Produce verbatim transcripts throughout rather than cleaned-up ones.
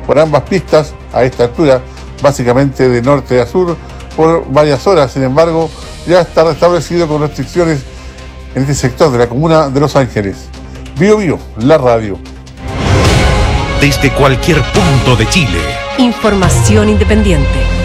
por ambas pistas a esta altura, básicamente de norte a sur, por varias horas. Sin embargo, ya está restablecido con restricciones en este sector de la comuna de Los Ángeles. Bio Bio, la radio. Desde cualquier punto de Chile. Información independiente.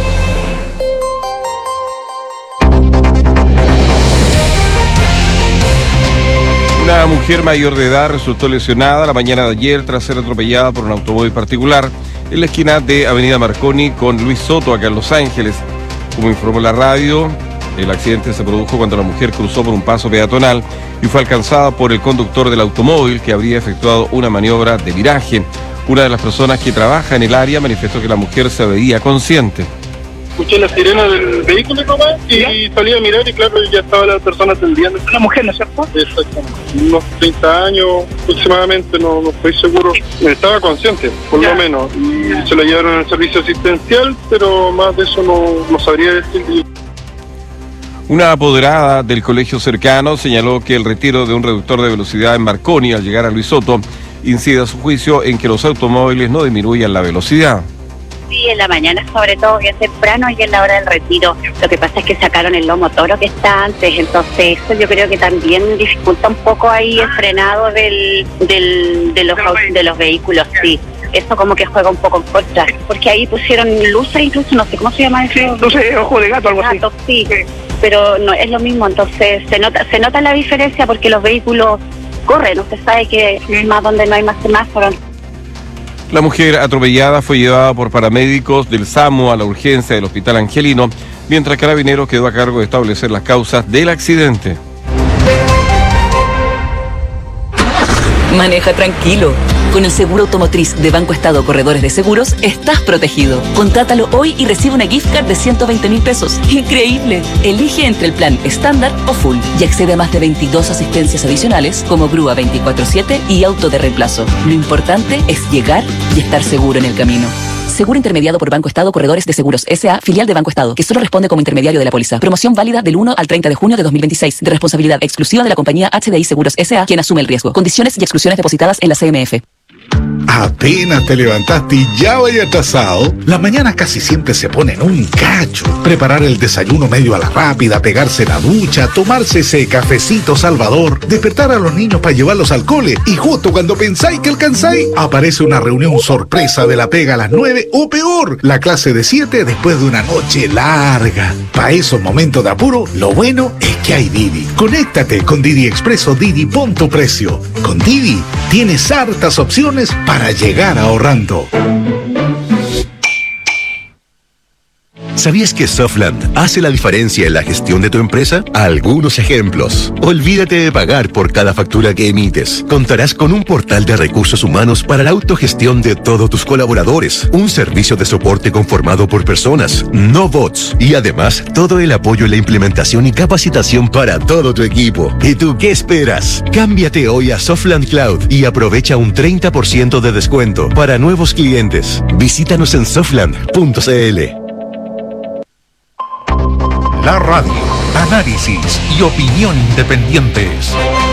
Una mujer mayor de edad resultó lesionada la mañana de ayer tras ser atropellada por un automóvil particular en la esquina de Avenida Marconi con Luis Soto, acá en Los Ángeles. Como informó la radio, el accidente se produjo cuando la mujer cruzó por un paso peatonal y fue alcanzada por el conductor del automóvil, que habría efectuado una maniobra de viraje. Una de las personas que trabaja en el área manifestó que la mujer se veía consciente. Escuché la sirena del vehículo, papá, y ¿sí? Salí a mirar y claro, ya estaba la persona atendiendo. Una mujer, ¿no es cierto? Exactamente. Unos treinta años aproximadamente, no, no estoy seguro. Estaba consciente, por ya. Lo menos. Y se la llevaron al servicio asistencial, pero más de eso no, no sabría decir. Una apoderada del colegio cercano señaló que el retiro de un reductor de velocidad en Marconi al llegar a Luis Soto incide a su juicio en que los automóviles no disminuyan la velocidad. Sí, en la mañana sobre todo, bien temprano, y en la hora del retiro. Lo que pasa es que sacaron el lomo toro que está antes, entonces eso yo creo que también dificulta un poco ahí el frenado del, del, de, los, de los vehículos, sí. Eso como que juega un poco en contra, porque ahí pusieron luces, incluso no sé cómo se llama eso. Luces, ojo de gato, algo gato, así. Sí, sí, pero no es lo mismo, entonces se nota, se nota la diferencia porque los vehículos corren, usted sabe que es más donde no hay más semáforos. La mujer atropellada fue llevada por paramédicos del SAMU a la urgencia del Hospital Angelino, mientras Carabineros quedó a cargo de establecer las causas del accidente. Maneja tranquilo. Con el seguro automotriz de Banco Estado Corredores de Seguros, estás protegido. Contrátalo hoy y recibe una gift card de ciento veinte mil pesos. ¡Increíble! Elige entre el plan estándar o full y accede a más de veintidós asistencias adicionales como grúa veinticuatro siete y auto de reemplazo. Lo importante es llegar y estar seguro en el camino. Seguro intermediado por Banco Estado Corredores de Seguros S A, filial de Banco Estado, que solo responde como intermediario de la póliza. Promoción válida del uno al treinta de junio de dos mil veintiséis, de responsabilidad exclusiva de la compañía H D I Seguros S A, quien asume el riesgo. Condiciones y exclusiones depositadas en la C M F. Apenas te levantaste y ya vaya atrasado. Las mañanas casi siempre se ponen un cacho. Preparar el desayuno medio a la rápida, pegarse la ducha, tomarse ese cafecito salvador, despertar a los niños para llevarlos al cole y justo cuando pensáis que alcanzáis, aparece una reunión sorpresa de la pega a las nueve o peor, la clase de siete después de una noche larga. Para esos momentos de apuro, lo bueno es que hay Didi. Conéctate con Didi Expreso Didi Punto Precio. Con Didi tienes hartas opciones para llegar ahorrando. ¿Sabías que Softland hace la diferencia en la gestión de tu empresa? Algunos ejemplos. Olvídate de pagar por cada factura que emites. Contarás con un portal de recursos humanos para la autogestión de todos tus colaboradores. Un servicio de soporte conformado por personas, no bots. Y además, todo el apoyo en la implementación y capacitación para todo tu equipo. ¿Y tú qué esperas? Cámbiate hoy a Softland Cloud y aprovecha un treinta por ciento de descuento para nuevos clientes. Visítanos en softland punto c l. La radio, análisis y opinión independientes.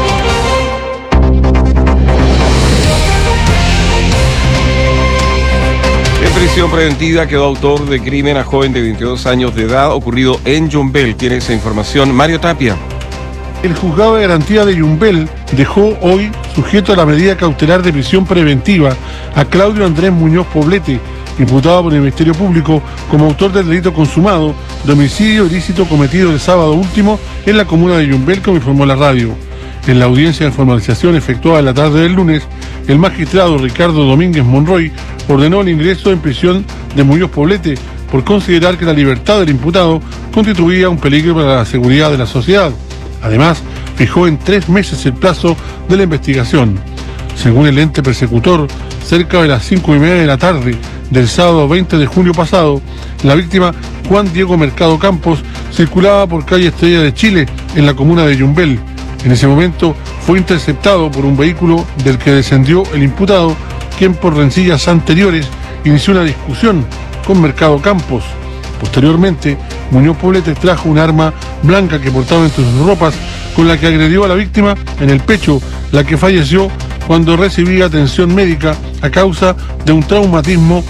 En prisión preventiva quedó autor de crimen a joven de veintidós años de edad ocurrido en Yumbel. Tiene esa información Mario Tapia. El juzgado de garantía de Yumbel dejó hoy sujeto a la medida cautelar de prisión preventiva a Claudio Andrés Muñoz Poblete, imputado por el Ministerio Público como autor del delito consumado de homicidio ilícito cometido el sábado último en la comuna de Yumbel, como informó la radio. En la audiencia de formalización efectuada en la tarde del lunes, el magistrado Ricardo Domínguez Monroy ordenó el ingreso en prisión de Muñoz Poblete por considerar que la libertad del imputado constituía un peligro para la seguridad de la sociedad. Además, fijó en tres meses el plazo de la investigación. Según el ente persecutor, cerca de las cinco y media de la tarde del sábado veinte de junio pasado, la víctima, Juan Diego Mercado Campos, circulaba por calle Estrella de Chile, en la comuna de Yumbel. En ese momento fue interceptado por un vehículo del que descendió el imputado, quien por rencillas anteriores inició una discusión con Mercado Campos. Posteriormente, Muñoz Poblete trajo un arma blanca que portaba entre sus ropas, con la que agredió a la víctima en el pecho, la que falleció cuando recibía atención médica a causa de un traumatismo